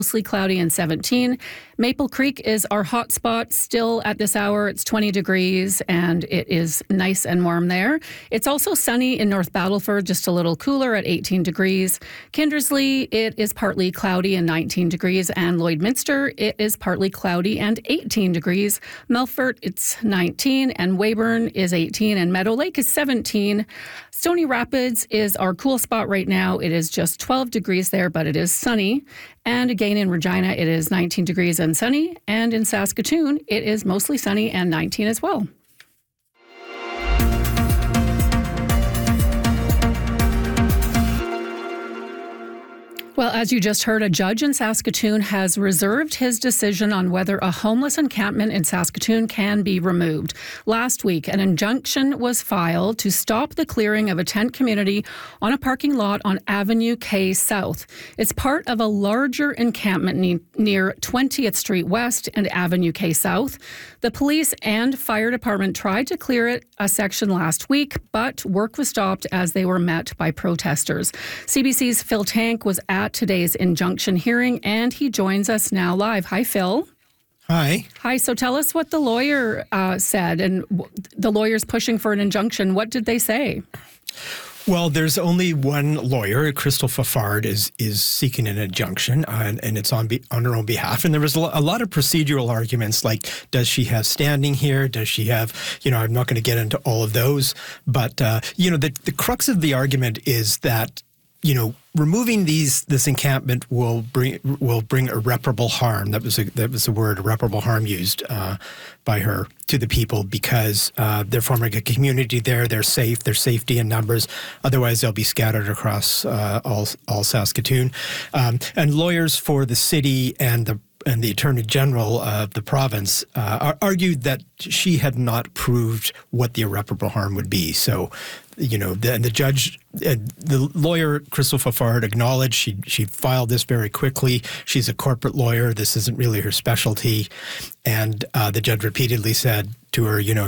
mostly cloudy and 17. Maple Creek is our hot spot still at this hour. It's 20 degrees and it is nice and warm there. It's also sunny in North Battleford, just a little cooler at 18 degrees. Kindersley, it is partly cloudy and 19 degrees. And Lloydminster, it is partly cloudy and 18 degrees. Melfort, it's 19 and Weyburn is 18 and Meadow Lake is 17. Stony Rapids is our cool spot right now. It is just 12 degrees there, but it is sunny. And again in Regina, it is 19 degrees and sunny. And in Saskatoon, it is mostly sunny and 19 as well. Well, as you just heard, a judge in Saskatoon has reserved his decision on whether a homeless encampment in Saskatoon can be removed. Last week, an injunction was filed to stop the clearing of a tent community on a parking lot on Avenue K South. It's part of a larger encampment near 20th Street West and Avenue K South. The police and fire department tried to clear it a section last week, but work was stopped as they were met by protesters. CBC's Phil Tank was at today's injunction hearing, and he joins us now live. Hi, Phil. Hi. Hi. So tell us what the lawyer said, and the lawyer's pushing for an injunction. What did they say? Well, there's only one lawyer. Crystal Fafard is seeking an injunction, and it's on her own behalf. And there was a lot of procedural arguments, like, does she have standing here? Does she have, I'm not going to get into all of those. But, the crux of the argument is that, removing this encampment will bring irreparable harm. That was the word, irreparable harm, used by her to the people, because they're forming a community there. They're safe. There's safety in numbers. Otherwise, they'll be scattered across all Saskatoon. And lawyers for the city and the Attorney General of the province argued that she had not proved what the irreparable harm would be. So, the judge, the lawyer, Crystal Fafard, acknowledged she filed this very quickly. She's a corporate lawyer. This isn't really her specialty. And the judge repeatedly said to her, you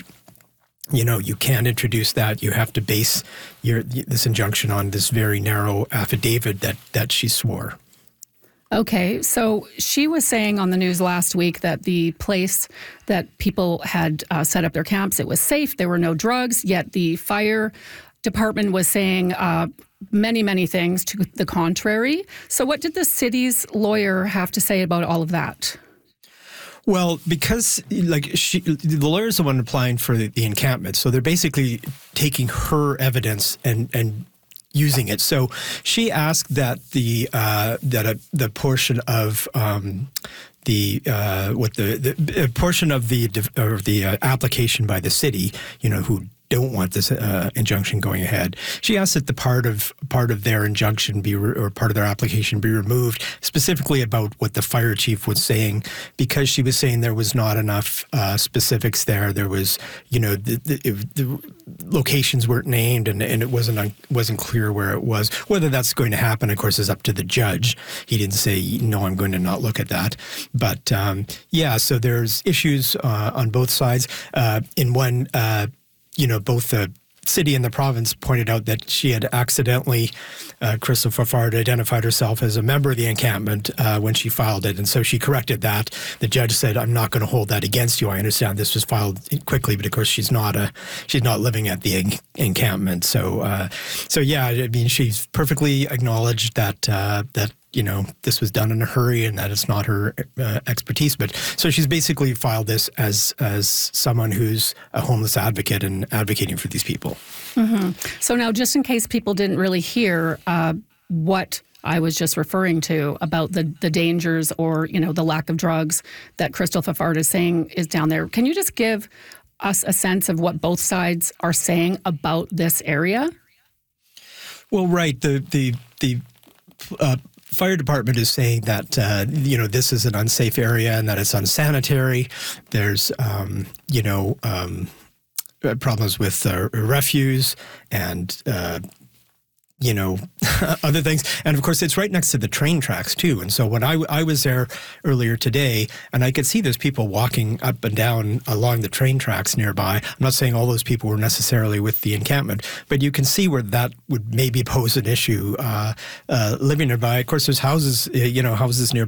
can't introduce that. You have to base this injunction on this very narrow affidavit that she swore. Okay, so she was saying on the news last week that the place that people had set up their camps, it was safe, there were no drugs, yet the fire department was saying many, many things to the contrary. So what did the city's lawyer have to say about all of that? Well, because the lawyer's the one applying for the encampment, so they're basically taking her evidence and using it. So she asked that the portion of the portion of the application by the city, who don't want this injunction going ahead. She asked that the part of their injunction or part of their application be removed, specifically about what the fire chief was saying, because she was saying there was not enough specifics there. There was, the locations weren't named, and it wasn't clear where it was. Whether that's going to happen, of course, is up to the judge. He didn't say, no, I'm going to not look at that. But so there's issues on both sides. In one, both the city and the province pointed out that she had accidentally, Crystal Fafard identified herself as a member of the encampment when she filed it, and so she corrected that. The judge said, "I'm not going to hold that against you. I understand this was filed quickly, but of course she's not living at the encampment." So she's perfectly acknowledged that this was done in a hurry and that it's not her expertise. But so she's basically filed this as someone who's a homeless advocate and advocating for these people. Mm-hmm. So now, just in case people didn't really hear what I was just referring to about the dangers or, the lack of drugs that Crystal Fafard is saying is down there, can you just give us a sense of what both sides are saying about this area? Well, right. The fire department is saying that, this is an unsafe area and that it's unsanitary. There's, problems with refuse and, other things. And of course, it's right next to the train tracks too. And so when I was there earlier today, and I could see those people walking up and down along the train tracks nearby. I'm not saying all those people were necessarily with the encampment, but you can see where that would maybe pose an issue living nearby. Of course, there's houses nearby